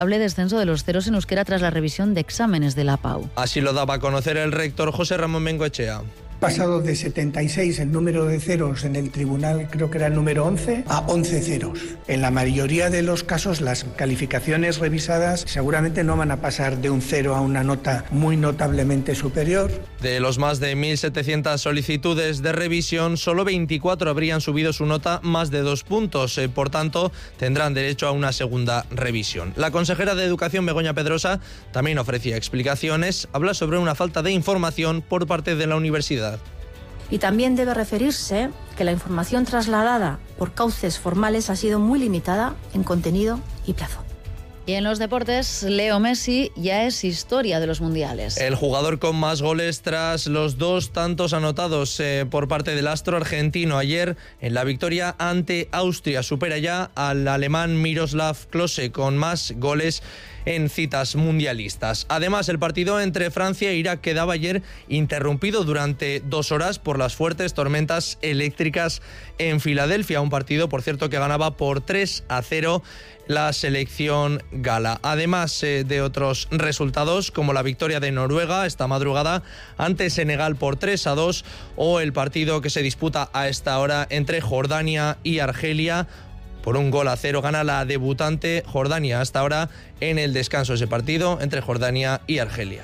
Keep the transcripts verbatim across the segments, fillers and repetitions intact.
descenso de los ceros en euskera tras la revisión de exámenes de la P A U. Así lo daba a conocer el rector José Ramón Bengoechea. Pasado de setenta y seis el número de ceros en el tribunal, creo que era el número once, a once ceros. En la mayoría de los casos las calificaciones revisadas seguramente no van a pasar de un cero a una nota muy notablemente superior. De los más de mil setecientas solicitudes de revisión, solo veinticuatro habrían subido su nota más de dos puntos. Eh, por tanto, tendrán derecho a una segunda revisión. La consejera de Educación, Begoña Pedrosa, también ofrecía explicaciones. Habla sobre una falta de información por parte de la universidad. Y también debe referirse que la información trasladada por cauces formales ha sido muy limitada en contenido y plazo. Y en los deportes, Leo Messi ya es historia de los mundiales. El jugador con más goles tras los dos tantos anotados eh, por parte del astro argentino ayer en la victoria ante Austria. Supera ya al alemán Miroslav Klose con más goles en citas mundialistas. Además, el partido entre Francia e Irak quedaba ayer interrumpido durante dos horas por las fuertes tormentas eléctricas en Filadelfia. Un partido, por cierto, que ganaba por tres a cero la selección gala. Además eh, de otros resultados, como la victoria de Noruega esta madrugada ante Senegal por tres a dos, o el partido que se disputa a esta hora entre Jordania y Argelia. Por un gol a cero gana la debutante Jordania hasta ahora en el descanso, ese partido entre Jordania y Argelia.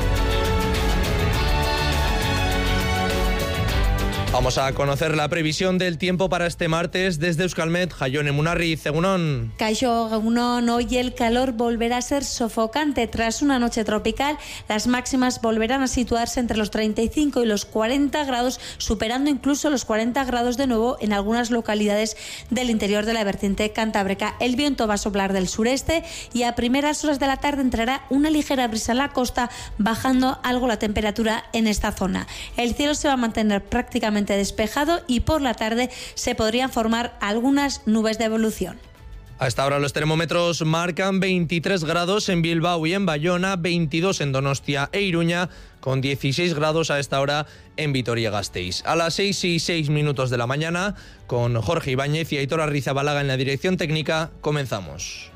Vamos a conocer la previsión del tiempo para este martes desde Euskalmet. Jaione Munarriz, Egunon. Kaixo, Egunon. Hoy el calor volverá a ser sofocante. Tras una noche tropical, las máximas volverán a situarse entre los treinta y cinco y los cuarenta grados, superando incluso los cuarenta grados de nuevo en algunas localidades del interior de la vertiente cantábrica. El viento va a soplar del sureste y a primeras horas de la tarde entrará una ligera brisa en la costa, bajando algo la temperatura en esta zona. El cielo se va a mantener prácticamente despejado y por la tarde se podrían formar algunas nubes de evolución. A esta hora los termómetros marcan veintitrés grados en Bilbao y en Bayona, veintidós en Donostia e Iruña, con dieciséis grados a esta hora en Vitoria-Gasteiz. A las seis y seis minutos de la mañana, con Jorge Ibáñez y Aitor Arrizabalaga en la dirección técnica, comenzamos.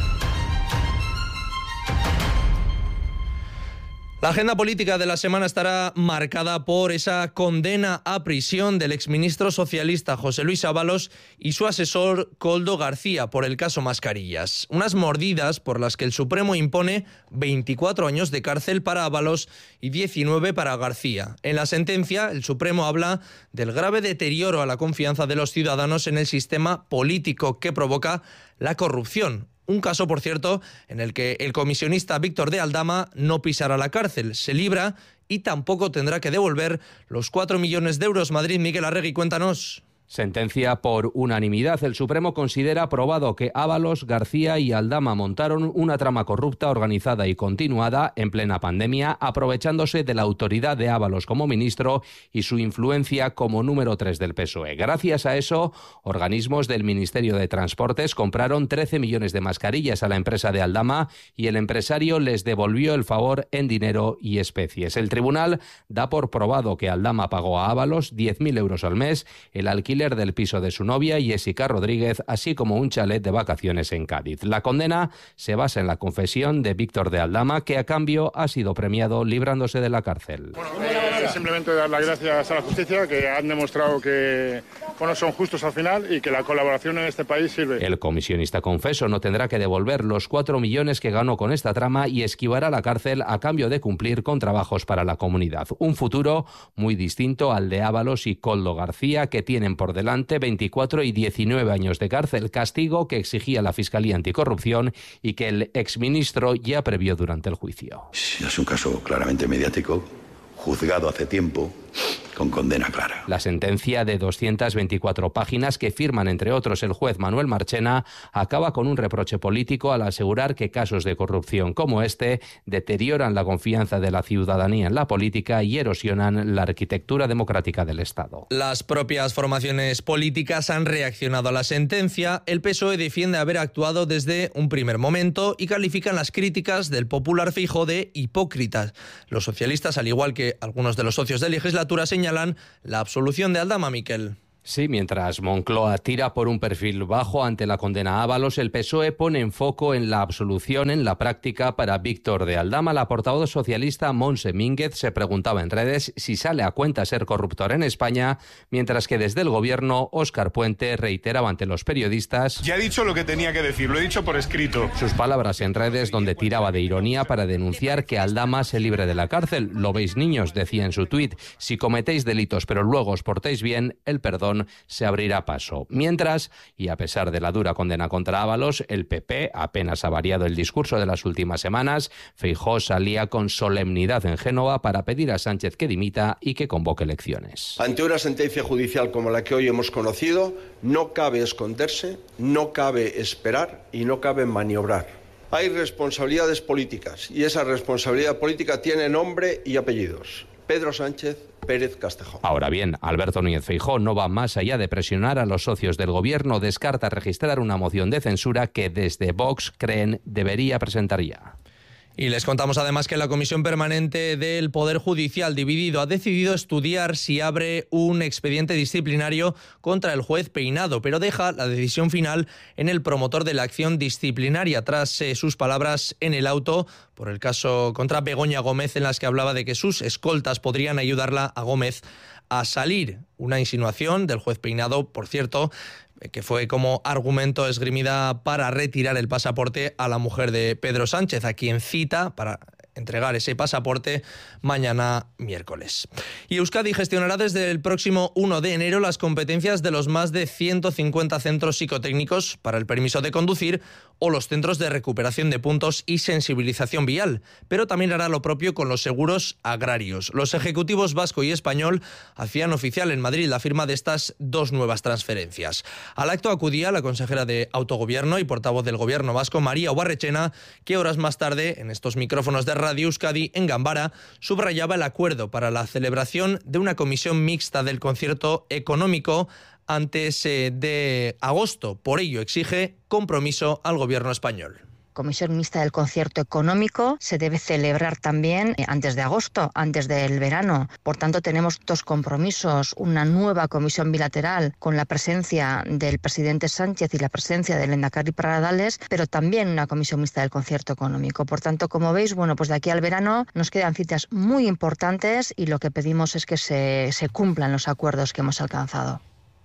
La agenda política de la semana estará marcada por esa condena a prisión del exministro socialista José Luis Ábalos y su asesor Koldo García por el caso Mascarillas. Unas mordidas por las que el Supremo impone veinticuatro años de cárcel para Ábalos y diecinueve para García. En la sentencia, el Supremo habla del grave deterioro a la confianza de los ciudadanos en el sistema político que provoca la corrupción. Un caso, por cierto, en el que el comisionista Víctor de Aldama no pisará la cárcel, se libra y tampoco tendrá que devolver los cuatro millones de euros. Madrid, Miguel Arregui, cuéntanos. Sentencia por unanimidad. El Supremo considera probado que Ábalos, García y Aldama montaron una trama corrupta organizada y continuada en plena pandemia, aprovechándose de la autoridad de Ábalos como ministro y su influencia como número tres del P S O E. Gracias a eso, organismos del Ministerio de Transportes compraron trece millones de mascarillas a la empresa de Aldama y el empresario les devolvió el favor en dinero y especies. El tribunal da por probado que Aldama pagó a Ábalos diez mil euros al mes, el alquiler del piso de su novia, Jessica Rodríguez, así como un chalet de vacaciones en Cádiz. La condena se basa en la confesión de Víctor de Aldama, que a cambio ha sido premiado librándose de la cárcel. Bueno, eh, simplemente dar las gracias a la justicia, que han demostrado que bueno, son justos al final y que la colaboración en este país sirve. El comisionista confeso no tendrá que devolver los cuatro millones que ganó con esta trama y esquivará la cárcel a cambio de cumplir con trabajos para la comunidad. Un futuro muy distinto al de Ábalos y Koldo García, que tienen por delante veinticuatro y diecinueve años de cárcel, castigo que exigía la Fiscalía Anticorrupción y que el exministro ya previó durante el juicio. Es un caso claramente mediático, juzgado hace tiempo, con condena clara. La sentencia de doscientas veinticuatro páginas que firman, entre otros, el juez Manuel Marchena, acaba con un reproche político al asegurar que casos de corrupción como este deterioran la confianza de la ciudadanía en la política y erosionan la arquitectura democrática del Estado. Las propias formaciones políticas han reaccionado a la sentencia. El P S O E defiende haber actuado desde un primer momento y califican las críticas del Popular Feijóo de hipócritas. Los socialistas, al igual que algunos de los socios de legislatura, señalan la absolución de Aldama, Miquel. Sí, mientras Moncloa tira por un perfil bajo ante la condena a Ábalos, el P S O E pone en foco en la absolución en la práctica para Víctor de Aldama. La portavoz socialista Montse Mínguez se preguntaba en redes si sale a cuenta ser corruptor en España, mientras que desde el gobierno Óscar Puente reiteraba ante los periodistas: ya he dicho lo que tenía que decir, lo he dicho por escrito. Sus palabras en redes, donde tiraba de ironía para denunciar que Aldama se libre de la cárcel. Lo veis, niños, decía en su tuit, si cometéis delitos pero luego os portéis bien, el perdón se abrirá paso. Mientras, y a pesar de la dura condena contra Ábalos, el P P apenas ha variado el discurso de las últimas semanas. Feijóo salía con solemnidad en Génova para pedir a Sánchez que dimita y que convoque elecciones. Ante una sentencia judicial como la que hoy hemos conocido, no cabe esconderse, no cabe esperar y no cabe maniobrar. Hay responsabilidades políticas y esa responsabilidad política tiene nombre y apellidos. Pedro Sánchez Pérez Castejón. Ahora bien, Alberto Núñez Feijóo no va más allá de presionar a los socios del gobierno. Descarta registrar una moción de censura que desde Vox creen debería presentar ya. Y les contamos además que la Comisión Permanente del Poder Judicial dividido ha decidido estudiar si abre un expediente disciplinario contra el juez Peinado, pero deja la decisión final en el promotor de la acción disciplinaria tras eh, sus palabras en el auto por el caso contra Begoña Gómez, en las que hablaba de que sus escoltas podrían ayudarla a Gómez a salir. Una insinuación del juez Peinado, por cierto, que fue como argumento esgrimida para retirar el pasaporte a la mujer de Pedro Sánchez, a quien cita para entregar ese pasaporte mañana miércoles. Y Euskadi gestionará desde el próximo uno de enero las competencias de los más de ciento cincuenta centros psicotécnicos para el permiso de conducir o los centros de recuperación de puntos y sensibilización vial, pero también hará lo propio con los seguros agrarios. Los ejecutivos vasco y español hacían oficial en Madrid la firma de estas dos nuevas transferencias. Al acto acudía la consejera de Autogobierno y portavoz del Gobierno vasco, María Obarrechena, que horas más tarde, en estos micrófonos de Radio Euskadi en Ganbara, subrayaba el acuerdo para la celebración de una comisión mixta del concierto económico antes eh, de agosto. Por ello exige compromiso al Gobierno español. Comisión mixta del concierto económico se debe celebrar también antes de agosto, antes del verano. Por tanto, tenemos dos compromisos, una nueva comisión bilateral con la presencia del presidente Sánchez y la presencia del Lehendakari Pradales, pero también una comisión mixta del concierto económico. Por tanto, como veis, bueno, pues de aquí al verano nos quedan citas muy importantes y lo que pedimos es que se, se cumplan los acuerdos que hemos alcanzado.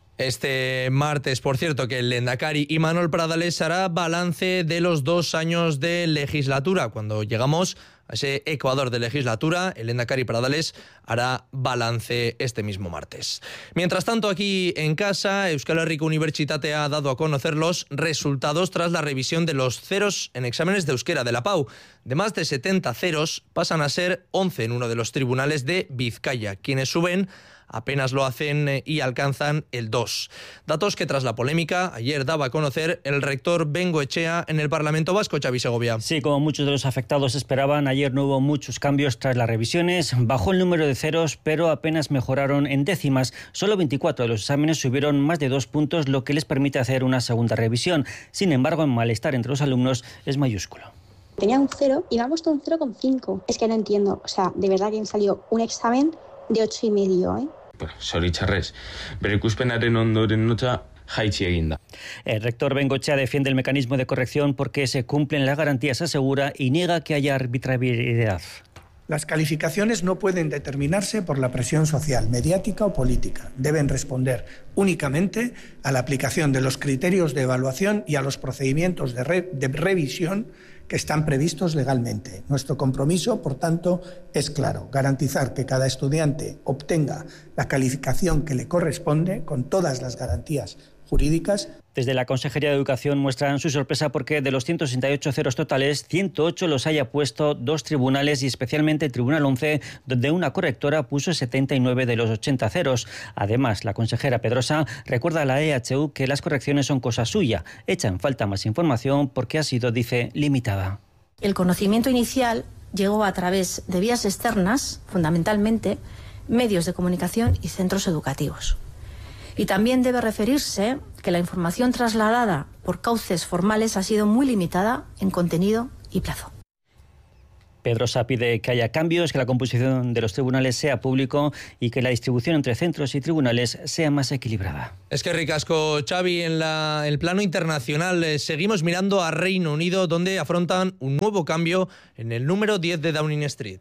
Este martes, por cierto, que el Lehendakari Imanol Pradales hará balance de los dos años de legislatura. Cuando llegamos a ese ecuador de legislatura, el Lehendakari Pradales hará balance este mismo martes. Mientras tanto, aquí en casa, Euskal Herriko Unibertsitate ha dado a conocer los resultados tras la revisión de los ceros en exámenes de euskera de la P A U. De más de setenta ceros, pasan a ser once en uno de los tribunales de Vizcaya. Quienes suben apenas lo hacen y alcanzan el dos. Datos que tras la polémica ayer daba a conocer el rector Bengoechea en el Parlamento Vasco, Xavi Segovia. Sí, como muchos de los afectados esperaban, ayer no hubo muchos cambios tras las revisiones. Bajó el número de ceros, pero apenas mejoraron en décimas. Solo veinticuatro de los exámenes subieron más de dos puntos, lo que les permite hacer una segunda revisión. Sin embargo, el malestar entre los alumnos es mayúsculo. Tenía un cero y me ha puesto un cero coma cinco. Es que no entiendo. O sea, de verdad que me salió un examen de ocho y medio, ¿eh? Zoritxarrez, bere ikuspenaren ondoren nota jaitsi eginda. El rector Bengoechea defiende el mecanismo de corrección porque se cumplen las garantías, asegura, y niega que haya arbitrariedad. Las calificaciones no pueden determinarse por la presión social, mediática o política. Deben responder únicamente a la aplicación de los criterios de evaluación y a los procedimientos de, re- de revisión que están previstos legalmente. Nuestro compromiso, por tanto, es claro: garantizar que cada estudiante obtenga la calificación que le corresponde con todas las garantías jurídicas. Desde la Consejería de Educación muestran su sorpresa porque de los ciento sesenta y ocho ceros totales, ciento ocho los haya puesto dos tribunales y especialmente el Tribunal once, donde una correctora puso setenta y nueve de los ochenta ceros. Además, la consejera Pedrosa recuerda a la E H U que las correcciones son cosa suya. Echa en falta más información porque ha sido, dice, limitada. El conocimiento inicial llegó a través de vías externas, fundamentalmente medios de comunicación y centros educativos. Y también debe referirse que la información trasladada por cauces formales ha sido muy limitada en contenido y plazo. Pedrosa pide que haya cambios, que la composición de los tribunales sea público y que la distribución entre centros y tribunales sea más equilibrada. Es que ricasco, Xavi. En la, el plano internacional eh, seguimos mirando a Reino Unido, donde afrontan un nuevo cambio en el número diez de Downing Street.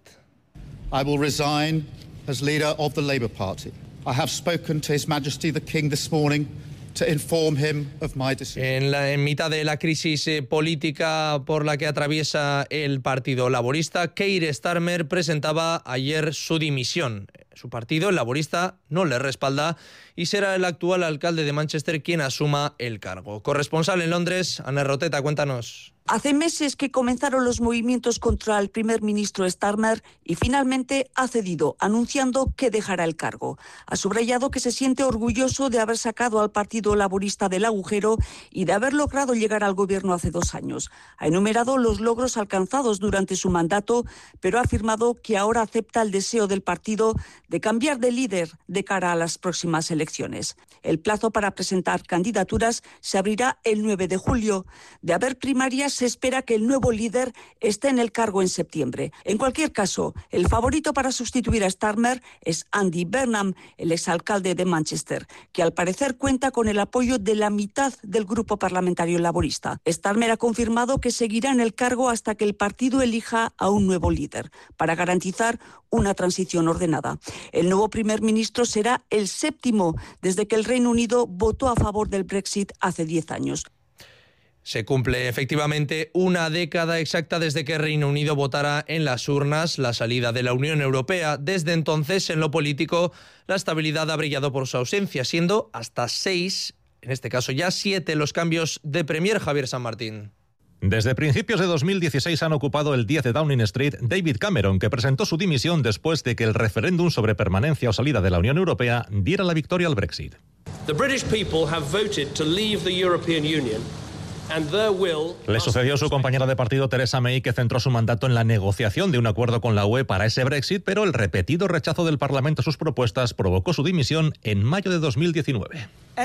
I will resign as leader of the Labour Party. I have spoken to His Majesty the King this morning to inform him of my decision. En, la, en mitad de la crisis eh, política por la que atraviesa el Partido Laborista, Keir Starmer presentaba ayer su dimisión. Su partido, el Laborista, no le respalda y será el actual alcalde de Manchester quien asuma el cargo. Corresponsal en Londres, Ana Roteta, cuéntanos. Hace meses que comenzaron los movimientos contra el primer ministro Starmer y finalmente ha cedido, anunciando que dejará el cargo. Ha subrayado que se siente orgulloso de haber sacado al Partido Laborista del agujero y de haber logrado llegar al gobierno hace dos años. Ha enumerado los logros alcanzados durante su mandato, pero ha afirmado que ahora acepta el deseo del partido de cambiar de líder de cara a las próximas elecciones. El plazo para presentar candidaturas se abrirá el nueve de julio. De haber primarias, se espera que el nuevo líder esté en el cargo en septiembre. En cualquier caso, el favorito para sustituir a Starmer es Andy Burnham, el exalcalde de Manchester, que al parecer cuenta con el apoyo de la mitad del grupo parlamentario laborista. Starmer ha confirmado que seguirá en el cargo hasta que el partido elija a un nuevo líder, para garantizar una transición ordenada. El nuevo primer ministro será el séptimo desde que el Reino Unido votó a favor del Brexit hace diez años. Se cumple efectivamente una década exacta desde que Reino Unido votara en las urnas la salida de la Unión Europea. Desde entonces, en lo político, la estabilidad ha brillado por su ausencia, siendo hasta seis, en este caso ya siete, los cambios de Premier. Javier San Martín. Desde principios de dos mil dieciséis han ocupado el diez de Downing Street David Cameron, que presentó su dimisión después de que el referéndum sobre permanencia o salida de la Unión Europea diera la victoria al Brexit. The British people have voted to leave the European Union. Le sucedió su compañera de partido Theresa May, que centró su mandato en la negociación de un acuerdo con la U E para ese Brexit, pero el repetido rechazo del Parlamento a sus propuestas provocó su dimisión en mayo de dos mil diecinueve.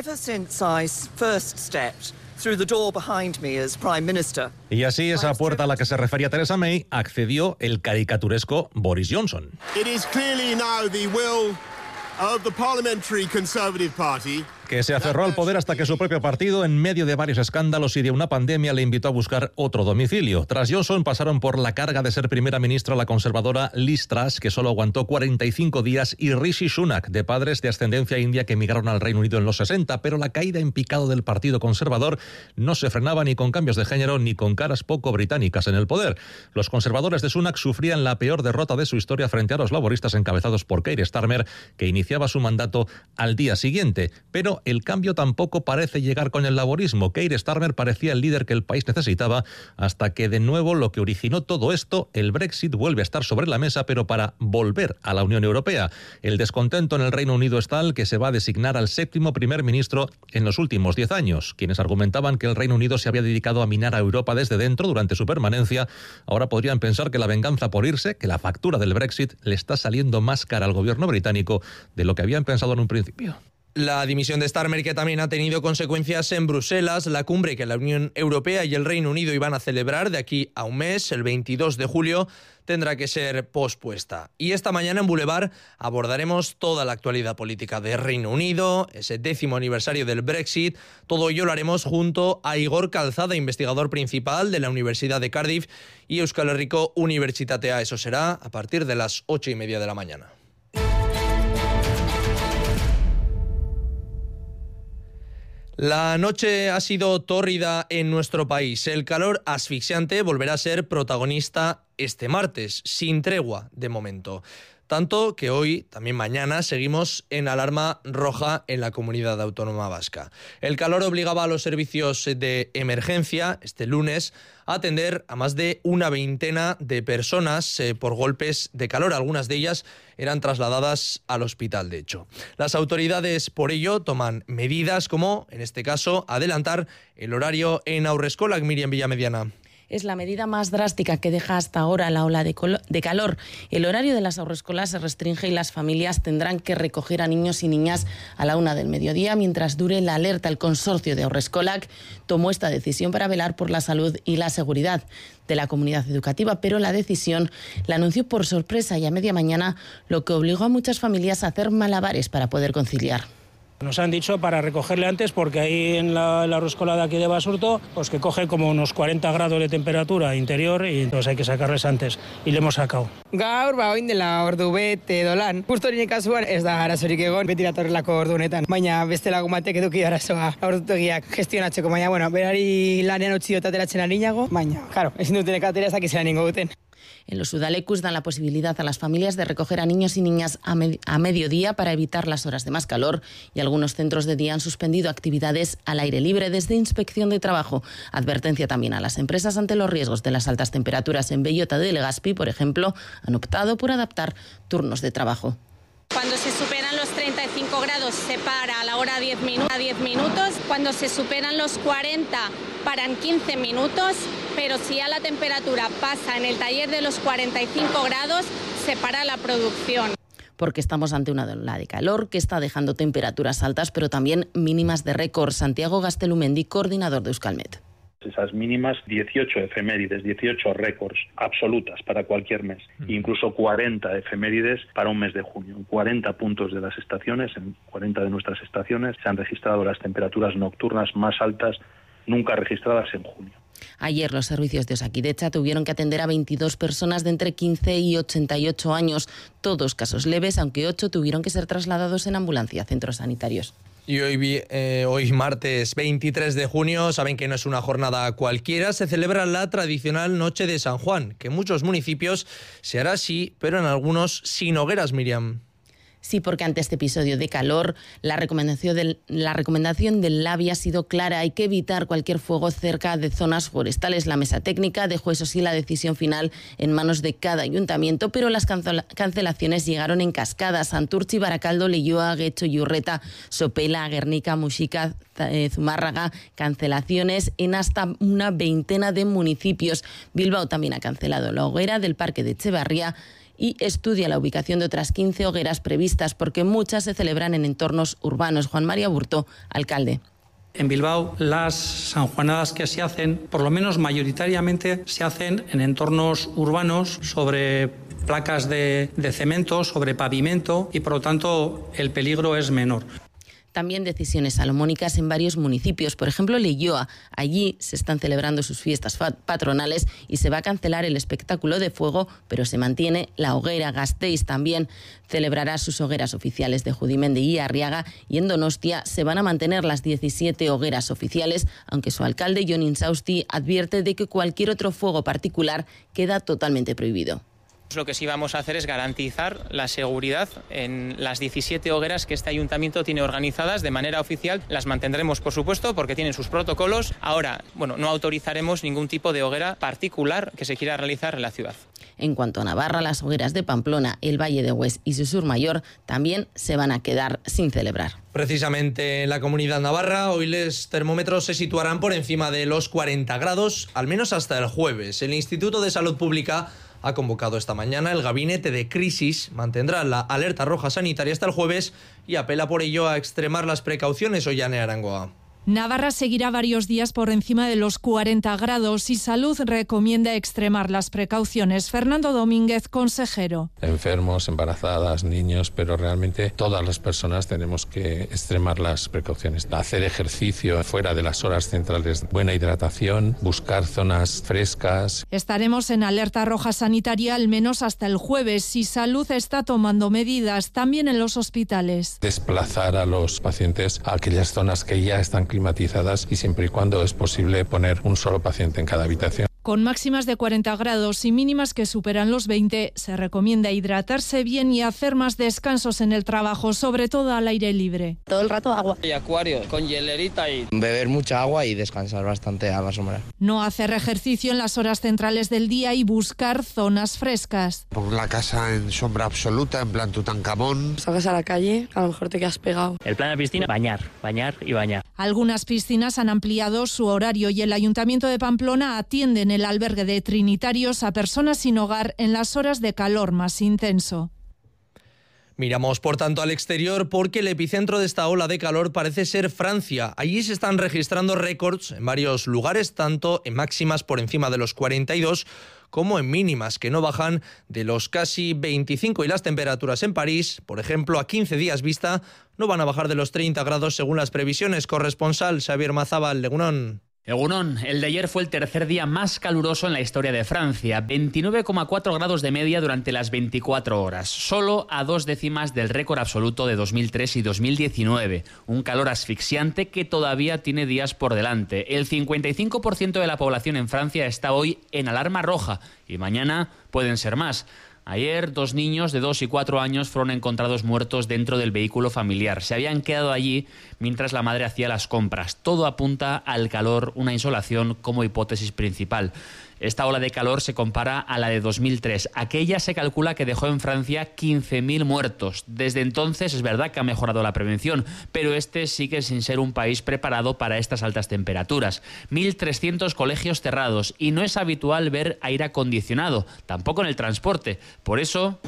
Y así, esa puerta a la que se refería Theresa May, accedió el caricaturesco Boris Johnson. It is clearly now the will of the Parliamentary Conservative Party, que se aferró al poder hasta que su propio partido, en medio de varios escándalos y de una pandemia, le invitó a buscar otro domicilio. Tras Johnson pasaron por la carga de ser primera ministra la conservadora Liz Truss, que solo aguantó cuarenta y cinco días, y Rishi Sunak, de padres de ascendencia india que emigraron al Reino Unido en los sesenta, pero la caída en picado del partido conservador no se frenaba ni con cambios de género ni con caras poco británicas en el poder. Los conservadores de Sunak sufrían la peor derrota de su historia frente a los laboristas encabezados por Keir Starmer, que iniciaba su mandato al día siguiente, pero el cambio tampoco parece llegar con el laborismo. Keir Starmer parecía el líder que el país necesitaba, hasta que de nuevo lo que originó todo esto, el Brexit, vuelve a estar sobre la mesa, pero para volver a la Unión Europea. El descontento en el Reino Unido es tal que se va a designar al séptimo primer ministro en los últimos diez años. Quienes argumentaban que el Reino Unido se había dedicado a minar a Europa desde dentro durante su permanencia, ahora podrían pensar que la venganza por irse, que la factura del Brexit, le está saliendo más cara al gobierno británico de lo que habían pensado en un principio. La dimisión de Starmer, que también ha tenido consecuencias en Bruselas, la cumbre que la Unión Europea y el Reino Unido iban a celebrar de aquí a un mes, el veintidós de julio, tendrá que ser pospuesta. Y esta mañana en Boulevard abordaremos toda la actualidad política de Reino Unido, ese décimo aniversario del Brexit. Todo ello lo haremos junto a Igor Calzada, investigador principal de la Universidad de Cardiff y Euskal Herriko Unibertsitatea. Eso será a partir de las ocho y media de la mañana. La noche ha sido tórrida en nuestro país. El calor asfixiante volverá a ser protagonista este martes, sin tregua de momento. Tanto que hoy, también mañana, seguimos en alarma roja en la comunidad autónoma vasca. El calor obligaba a los servicios de emergencia este lunes a atender a más de una veintena de personas eh, por golpes de calor. Algunas de ellas eran trasladadas al hospital, de hecho. Las autoridades, por ello, toman medidas como, en este caso, adelantar el horario en Haurreskolak. Miriam Villamediana. Es la medida más drástica que deja hasta ahora la ola de, de calor. El horario de las haurreskolak se restringe y las familias tendrán que recoger a niños y niñas a la una del mediodía mientras dure la alerta. El consorcio de haurreskolak tomó esta decisión para velar por la salud y la seguridad de la comunidad educativa, pero la decisión la anunció por sorpresa y a media mañana, lo que obligó a muchas familias a hacer malabares para poder conciliar. Nos han dicho para recogerle antes porque ahí en la, la haurreskolak de aquí de Basurto, pues que coge como unos cuarenta grados de temperatura interior y entonces hay que sacarles antes y le hemos sacado. Gaur, ba, oin dela ordu bete dolan. Justo nire kasuan ez da arazorik egon, beti datorrelako ordu honetan. Baina beste lagun batek eduki arazoa ordutegiak gestionatzeko, baina, bueno, berari lanean utzi dut ateratzen arinago, baina, claro, ezin dutenek atera ezak izan ningo duten. En los Udalekus dan la posibilidad a las familias de recoger a niños y niñas a, med- a mediodía para evitar las horas de más calor y algunos centros de día han suspendido actividades al aire libre desde Inspección de Trabajo. Advertencia también a las empresas ante los riesgos de las altas temperaturas. En Bellota de Legazpi, por ejemplo, han optado por adaptar turnos de trabajo. Cuando se superan los treinta y cinco grados se para a la hora diez minutos, cuando se superan los cuarenta paran quince minutos, pero si ya la temperatura pasa en el taller de los cuarenta y cinco grados se para la producción. Porque estamos ante una ola de calor que está dejando temperaturas altas, pero también mínimas de récord. Santiago Gastelumendi, coordinador de Euskalmet. Esas mínimas, dieciocho efemérides, dieciocho récords absolutas para cualquier mes, mm. incluso cuarenta efemérides para un mes de junio. En cuarenta puntos de las estaciones, en cuarenta de nuestras estaciones, se han registrado las temperaturas nocturnas más altas nunca registradas en junio. Ayer los servicios de Osakidetza tuvieron que atender a veintidós personas de entre quince y ochenta y ocho años, todos casos leves, aunque ocho tuvieron que ser trasladados en ambulancia a centros sanitarios. Y hoy, eh, hoy martes veintitrés de junio, saben que no es una jornada cualquiera, se celebra la tradicional Noche de San Juan, que en muchos municipios se hará así, pero en algunos sin hogueras, Miriam. Sí, porque ante este episodio de calor, la recomendación del, la recomendación del LABI ha sido clara. Hay que evitar cualquier fuego cerca de zonas forestales. La mesa técnica dejó, eso sí, la decisión final en manos de cada ayuntamiento, pero las cancelaciones llegaron en cascada. Santurtzi, Barakaldo, Leioa, Getxo, Iurreta, Sopela, Guernica, Muxica, Zumárraga. Cancelaciones en hasta una veintena de municipios. Bilbao también ha cancelado la hoguera del Parque de Etxebarria y estudia la ubicación de otras quince hogueras previstas porque muchas se celebran en entornos urbanos. Juan María Burto, alcalde. En Bilbao, las sanjuanadas que se hacen, por lo menos mayoritariamente, se hacen en entornos urbanos sobre placas de, de cemento, sobre pavimento y, por lo tanto, el peligro es menor. También decisiones salomónicas en varios municipios. Por ejemplo, Leioa. Allí se están celebrando sus fiestas patronales y se va a cancelar el espectáculo de fuego, pero se mantiene la hoguera. Gasteiz también celebrará sus hogueras oficiales de Judimendi y Arriaga, y en Donostia se van a mantener las diecisiete hogueras oficiales, aunque su alcalde, Jon Insausti, advierte de que cualquier otro fuego particular queda totalmente prohibido. Lo que sí vamos a hacer es garantizar la seguridad en las diecisiete hogueras que este ayuntamiento tiene organizadas de manera oficial. Las mantendremos, por supuesto, porque tienen sus protocolos. Ahora, bueno, no autorizaremos ningún tipo de hoguera particular que se quiera realizar en la ciudad. En cuanto a Navarra, las hogueras de Pamplona, el Valle de Hues y su sur mayor también se van a quedar sin celebrar. Precisamente en la Comunidad Navarra, hoy los termómetros se situarán por encima de los cuarenta grados, al menos hasta el jueves. El Instituto de Salud Pública ha convocado esta mañana el gabinete de crisis, mantendrá la alerta roja sanitaria hasta el jueves y apela por ello a extremar las precauciones. Ollane Arangoa. Navarra seguirá varios días por encima de los cuarenta grados y Salud recomienda extremar las precauciones. Fernando Domínguez, consejero. Enfermos, embarazadas, niños, pero realmente todas las personas tenemos que extremar las precauciones. Hacer ejercicio fuera de las horas centrales, buena hidratación, buscar zonas frescas. Estaremos en alerta roja sanitaria al menos hasta el jueves y Salud está tomando medidas también en los hospitales. Desplazar a los pacientes a aquellas zonas que ya están climatizadas y siempre y cuando es posible poner un solo paciente en cada habitación. Con máximas de cuarenta grados y mínimas que superan los veinte, se recomienda hidratarse bien y hacer más descansos en el trabajo, sobre todo al aire libre. Todo el rato agua. Y acuario, con hielerita y... Beber mucha agua y descansar bastante a la sombra. No hacer ejercicio en las horas centrales del día y buscar zonas frescas. Por la casa en sombra absoluta, en plan Tutankamón. Salgas a la calle, a lo mejor te quedas pegado. El plan de piscina, bañar, bañar y bañar. Algunas piscinas han ampliado su horario y el Ayuntamiento de Pamplona atiende en el albergue de trinitarios a personas sin hogar en las horas de calor más intenso. Miramos, por tanto, al exterior porque el epicentro de esta ola de calor parece ser Francia. Allí se están registrando récords en varios lugares, tanto en máximas por encima de los cuarenta y dos como en mínimas que no bajan de los casi veinticinco, y las temperaturas en París, por ejemplo, a quince días vista, no van a bajar de los treinta grados según las previsiones. Corresponsal Xavier Mazábal, Egunon. Egunon, el de ayer fue el tercer día más caluroso en la historia de Francia, veintinueve coma cuatro grados de media durante las veinticuatro horas, solo a dos décimas del récord absoluto de dos mil tres y dos mil diecinueve, un calor asfixiante que todavía tiene días por delante. El cincuenta y cinco por ciento de la población en Francia está hoy en alarma roja y mañana pueden ser más. Ayer, dos niños de dos y cuatro años fueron encontrados muertos dentro del vehículo familiar. Se habían quedado allí mientras la madre hacía las compras. Todo apunta al calor, una insolación como hipótesis principal. Esta ola de calor se compara a la de dos mil tres. Aquella se calcula que dejó en Francia quince mil muertos. Desde entonces es verdad que ha mejorado la prevención, pero este sigue sin ser un país preparado para estas altas temperaturas. mil trescientos colegios cerrados y no es habitual ver aire acondicionado, tampoco en el transporte. Por eso,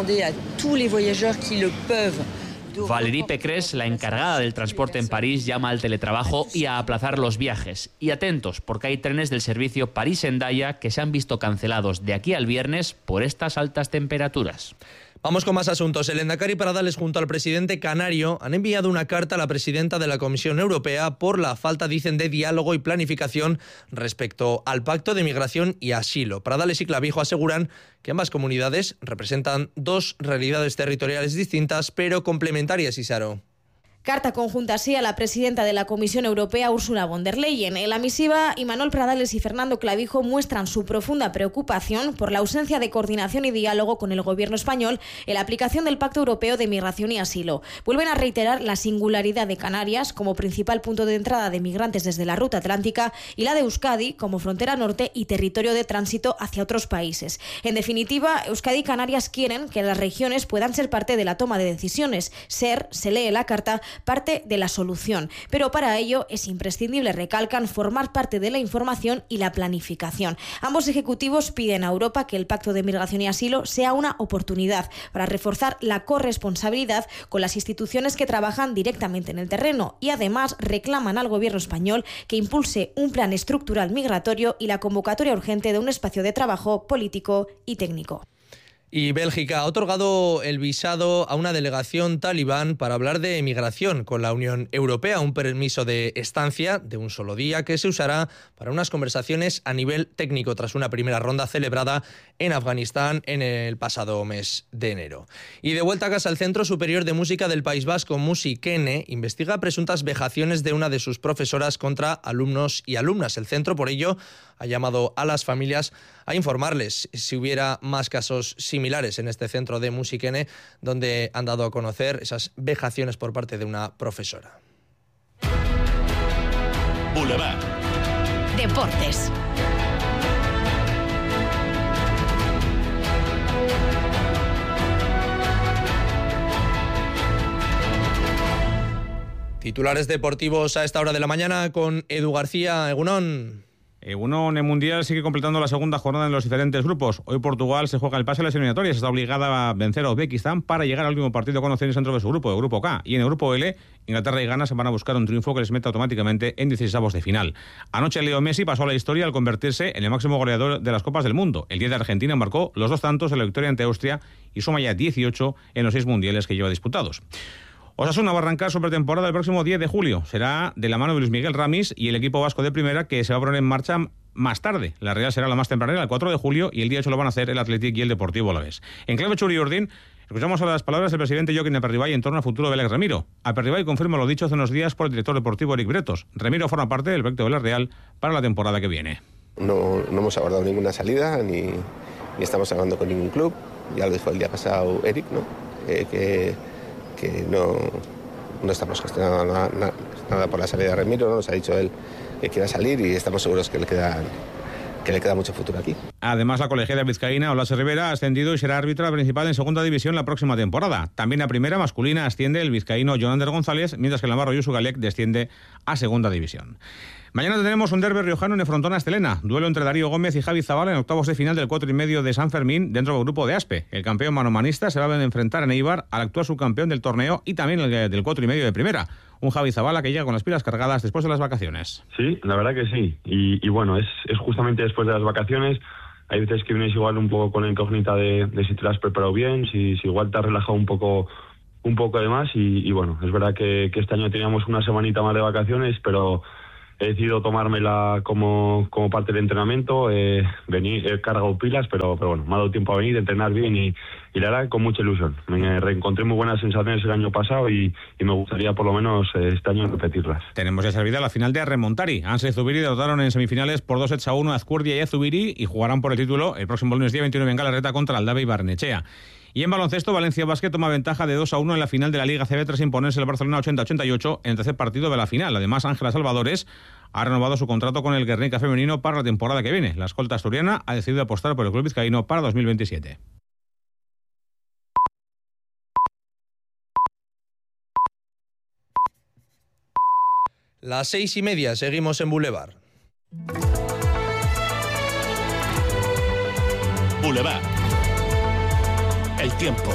Valérie Pécresse, la encargada del transporte en París, llama al teletrabajo y a aplazar los viajes. Y atentos, porque hay trenes del servicio París-Hendaya que se han visto cancelados de aquí al viernes por estas altas temperaturas. Vamos con más asuntos. El Endacari Pradales junto al presidente canario han enviado una carta a la presidenta de la Comisión Europea por la falta, dicen, de diálogo y planificación respecto al Pacto de Migración y Asilo. Pradales y Clavijo aseguran que ambas comunidades representan dos realidades territoriales distintas pero complementarias, Isaro. Carta conjunta así a la presidenta de la Comisión Europea, Ursula von der Leyen. En la misiva, Imanol Pradales y Fernando Clavijo muestran su profunda preocupación por la ausencia de coordinación y diálogo con el gobierno español en la aplicación del Pacto Europeo de Migración y Asilo. Vuelven a reiterar la singularidad de Canarias como principal punto de entrada de migrantes desde la ruta atlántica y la de Euskadi como frontera norte y territorio de tránsito hacia otros países. En definitiva, Euskadi y Canarias quieren que las regiones puedan ser parte de la toma de decisiones, ser, se lee la carta, parte de la solución. Pero para ello es imprescindible, recalcan, formar parte de la información y la planificación. Ambos ejecutivos piden a Europa que el Pacto de Migración y Asilo sea una oportunidad para reforzar la corresponsabilidad con las instituciones que trabajan directamente en el terreno y además reclaman al gobierno español que impulse un plan estructural migratorio y la convocatoria urgente de un espacio de trabajo político y técnico. Y Bélgica ha otorgado el visado a una delegación talibán para hablar de migración con la Unión Europea, un permiso de estancia de un solo día que se usará para unas conversaciones a nivel técnico tras una primera ronda celebrada en Afganistán en el pasado mes de enero. Y de vuelta a casa, el Centro Superior de Música del País Vasco, Musikene, investiga presuntas vejaciones de una de sus profesoras contra alumnos y alumnas. El centro, por ello, ha llamado a las familias a informarles si hubiera más casos similares en este centro de Musikene, donde han dado a conocer esas vejaciones por parte de una profesora. Boulevard. Deportes. Titulares deportivos a esta hora de la mañana con Edu García. Egunon. Uno en el Mundial sigue completando la segunda jornada en los diferentes grupos. Hoy Portugal se juega el pase a las eliminatorias. Está obligada a vencer a Uzbekistán para llegar al último partido con opciones dentro de su grupo, el grupo K. Y en el grupo L, Inglaterra y Ghana se van a buscar un triunfo que les meta automáticamente en dieciseisavos de final. Anoche Leo Messi pasó a la historia al convertirse en el máximo goleador de las Copas del Mundo. El diez de Argentina marcó los dos tantos en la victoria ante Austria y suma ya dieciocho en los seis mundiales que lleva disputados. Osasuna va a arrancar su pretemporada el próximo diez de julio. Será de la mano de Luis Miguel Ramis y el equipo vasco de primera, que se va a poner en marcha más tarde. La Real será la más tempranera, el cuatro de julio, y el día ocho lo van a hacer el Athletic y el Deportivo Alavés. En clave Churiurdin, escuchamos ahora las palabras del presidente Joaquín Aperribay en torno al futuro de Alex Remiro. Aperribay confirma lo dicho hace unos días por el director deportivo Eric Bretos. Remiro forma parte del proyecto de la Real para la temporada que viene. No, no hemos abordado ninguna salida, ni, ni estamos hablando con ningún club. Ya lo dijo el día pasado Eric, ¿no? Eh, que, que no... No estamos gestionando nada, nada, nada por la salida de Remiro, ¿no? Nos ha dicho él que quiera salir y estamos seguros que le queda, que le queda mucho futuro aquí. Además, la colegiada vizcaína Olase Rivera ha ascendido y será árbitra principal en segunda división la próxima temporada. También a primera masculina asciende el vizcaíno Jonander González, mientras que el navarro Yusu Galek desciende a segunda división. Mañana tendremos un derbi riojano en el Frontón Astelena, duelo entre Darío Gómez y Javi Zabala en octavos de final del cuatro y medio de San Fermín dentro del grupo de Aspe. El campeón manomanista se va a enfrentar en Eibar al actual subcampeón del torneo y también el del cuatro y medio de primera. Un Javi Zabala que llega con las pilas cargadas después de las vacaciones. Sí, la verdad que sí. Y, y bueno, es, es justamente después de las vacaciones. Hay veces que vienes igual un poco con la incógnita de, de si te lo has preparado bien, si, si igual te has relajado un poco un poco de más. Y, y bueno, es verdad que, que este año teníamos una semanita más de vacaciones, pero he decidido tomármela como, como parte del entrenamiento. Eh, venir, he cargado pilas, pero, pero bueno, me ha dado tiempo a venir, a entrenar bien y, y la verdad con mucha ilusión. Me reencontré muy buenas sensaciones el año pasado y, y me gustaría por lo menos este año repetirlas. Tenemos ya servida la final de Arremontari. Anse y Zubiri derrotaron en semifinales por dos sets a uno a Azcurdia y a Zubiri y jugarán por el título el próximo lunes día veintinueve en Galarreta contra Aldave y Barnechea. Y en baloncesto, Valencia Basket toma ventaja de dos a uno en la final de la Liga A C B tras imponerse el Barcelona ochenta a ochenta y ocho en el tercer partido de la final. Además, Ángela Salvadores ha renovado su contrato con el Guernica femenino para la temporada que viene. La escolta asturiana ha decidido apostar por el club vizcaíno para dos mil veintisiete. Las seis y media, seguimos en Boulevard. Boulevard. El tiempo.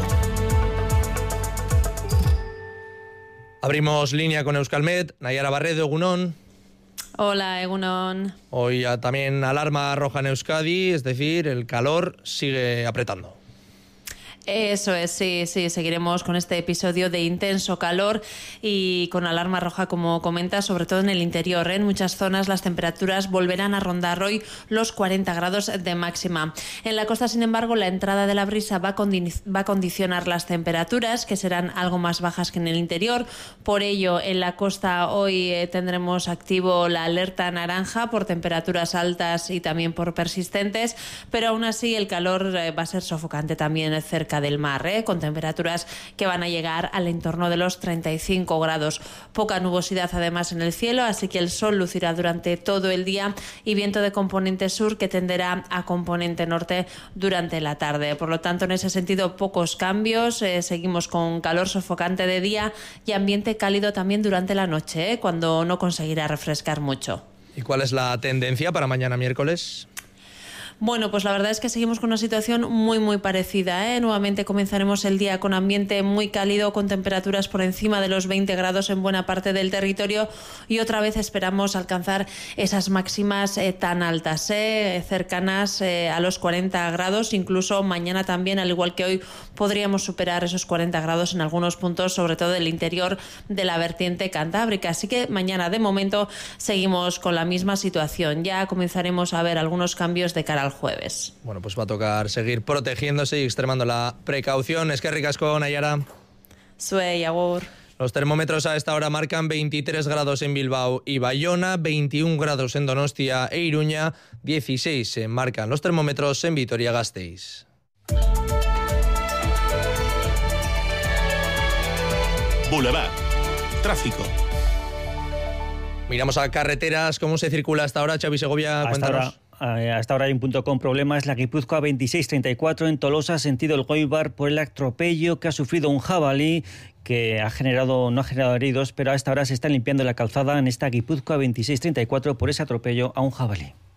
Abrimos línea con Euskalmet. Nayara Barredo, Egunon. Hola, Egunon. Hoy ya también alarma roja en Euskadi, es decir, el calor sigue apretando. Eso es, sí, sí, seguiremos con este episodio de intenso calor y con alarma roja, como comentas, sobre todo en el interior. ¿eh? En muchas zonas las temperaturas volverán a rondar hoy los cuarenta grados de máxima. En la costa, sin embargo, la entrada de la brisa va a, condi- va a condicionar las temperaturas, que serán algo más bajas que en el interior. Por ello, en la costa hoy eh, tendremos activo la alerta naranja por temperaturas altas y también por persistentes, pero aún así el calor eh, va a ser sofocante también cerca del mar, ¿eh? con temperaturas que van a llegar al entorno de los treinta y cinco grados. Poca nubosidad además en el cielo, así que el sol lucirá durante todo el día y viento de componente sur que tenderá a componente norte durante la tarde. Por lo tanto, en ese sentido, pocos cambios. Eh, seguimos con calor sofocante de día y ambiente cálido también durante la noche, ¿eh? cuando no conseguirá refrescar mucho. ¿Y cuál es la tendencia para mañana miércoles? Bueno, pues la verdad es que seguimos con una situación muy muy parecida, ¿eh? Nuevamente comenzaremos el día con ambiente muy cálido, con temperaturas por encima de los veinte grados en buena parte del territorio y otra vez esperamos alcanzar esas máximas eh, tan altas, ¿eh? cercanas eh, a los cuarenta grados. Incluso mañana también, al igual que hoy, podríamos superar esos cuarenta grados en algunos puntos, sobre todo del interior de la vertiente cantábrica. Así que mañana, de momento, seguimos con la misma situación. Ya comenzaremos a ver algunos cambios de cara al jueves. Bueno, pues va a tocar seguir protegiéndose y extremando la precaución. Es que ricasco, Nayara. Suey, agur. Los termómetros a esta hora marcan veintitrés grados en Bilbao y Bayona, veintiún grados en Donostia e Iruña, dieciséis se marcan los termómetros en Vitoria-Gasteiz. Boulevard. Tráfico. Miramos a carreteras. ¿Cómo se circula hasta ahora, Xavi Segovia? Cuéntanos. Hasta ahora hay un punto con problemas. La Guipúzcoa veintiséis treinta y cuatro en Tolosa, sentido el Goibar, por el atropello que ha sufrido un jabalí que ha generado, no ha generado heridos, pero a esta hora se está limpiando la calzada en esta Guipúzcoa veintiséis treinta y cuatro por ese atropello a un jabalí.